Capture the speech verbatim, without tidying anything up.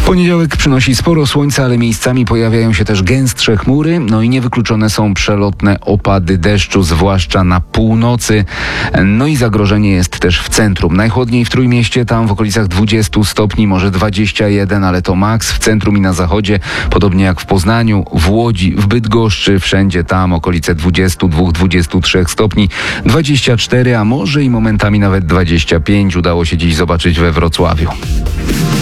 Poniedziałek przynosi sporo słońca, ale miejscami pojawiają się też gęstsze chmury, no i niewykluczone są przelotne opady deszczu, zwłaszcza na północy. No i zagrożenie jest też w centrum. Najchłodniej w Trójmieście, tam w okolicach dwadzieścia stopni, może dwadzieścia jeden, ale to maks. W centrum i na zachodzie, podobnie jak w Poznaniu, w Łodzi, w Bydgoszczy, wszędzie tam okolice dwadzieścia dwa dwadzieścia trzy stopni, dwadzieścia cztery, a może i momentami nawet dwadzieścia pięć udało się dziś zobaczyć we Wrocławiu.